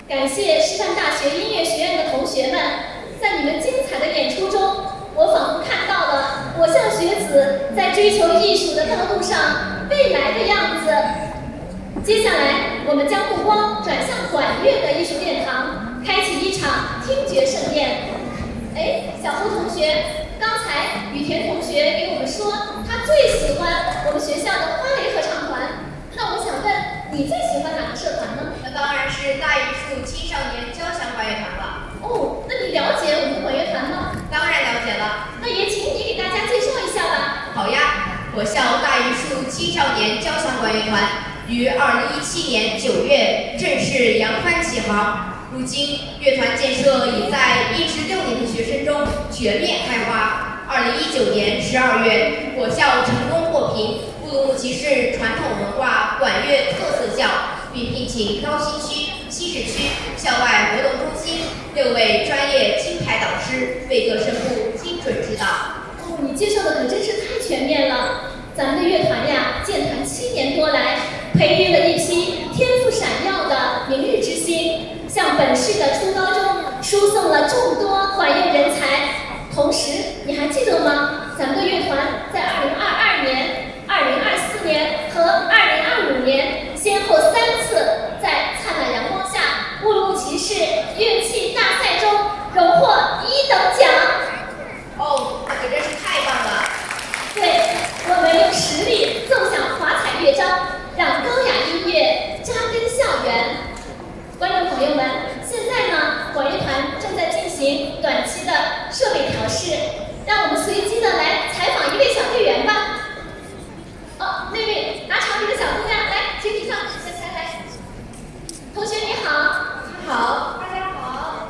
感谢师范大学音乐学院的同学们，在你们精彩的演出中，我仿佛看到了我校学子在追求艺术的道路上未来的样子。接下来，我们将目光转向管乐的艺术殿堂，开启一场听觉盛宴。小胡同学，刚才雨田同学给我们说，他最喜欢我们学校的花蕾合唱团。那我想问，你最喜欢哪个社团呢？ 那当然是大榆树青少年交响管乐团了。 哦，那你了解我们的管乐团吗？ 当然了解了。 那也请你给大家介绍一下吧。 好呀，我校大榆树青少年交响管乐团于2017年9月正式扬帆起航。如今，乐团建设已在16名的学生中全面开花。2019年12月，我校成功获评乌鲁木齐市传统文化管乐特色校，并聘请高新区、西市区校外活动中心6位专业金牌导师为各声部精准指导。 哦，你介绍的可真是太全面了。咱们的乐团呀，建团7年多来，培育了一批天赋闪耀的明日之星，向本市的初高中输送了众多管乐人才。同时，你还记得吗？咱们的乐团在2022年、2024年和2025年先后3次在灿烂阳光下乌鲁木齐市乐器大赛中荣获1等奖。 哦，那可真是太棒了！ 对，我们用实力奏响华彩乐章，让高雅音乐扎根校园。观众朋友们，现在呢，管乐团正在进行短期的设备调试，让我们随机的来采访一位小队员吧。哦，那位拿长笛的小姑娘，来，请你上，来。同学你好。 好，大家好。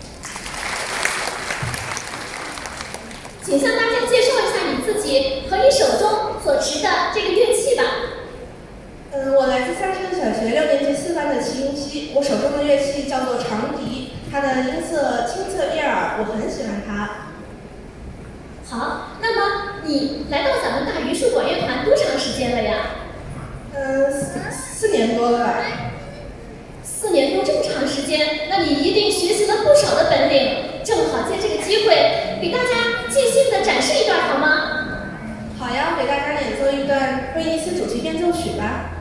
请向大家介绍一下你自己和你手中所持的这个乐器吧。 我来自三山小学6年级4班的齐云熙，我手中的乐器叫做长笛，它的音色清澈悦耳，我很喜欢它。 好，那么你来到咱们大榆树管乐团多长时间了呀 ？4年多了吧。 4年多这么长时间，那你一定学习了不少的本领。正好借这个机会，给大家即兴的展示一段好吗？ 好呀，我给大家演奏一段威尼斯主题变奏曲吧。